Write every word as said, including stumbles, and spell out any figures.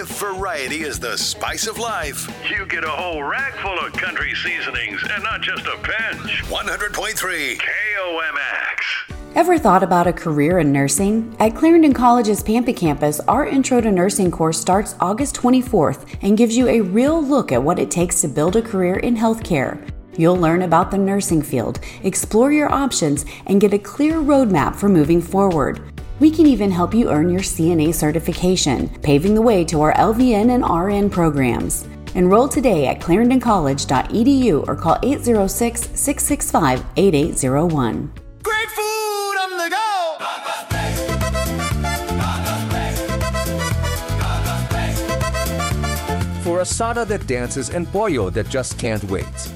If variety is the spice of life, you get a whole rack full of country seasonings and not just a pinch. one hundred point three K O M X. Ever thought about a career in nursing? At Clarendon College's Pampa campus, our Intro to Nursing course starts August twenty-fourth and gives you a real look at what it takes to build a career in healthcare. You'll learn about the nursing field, explore your options, and get a clear roadmap for moving forward. We can even help you earn your C N A certification, paving the way to our L V N and R N programs. Enroll today at clarendon college dot e d u or call eight zero six, six six five, eight eight zero one. Great food on the go! Papa's Place. Papa's Place. Papa's Place. For asada that dances and pollo that just can't wait.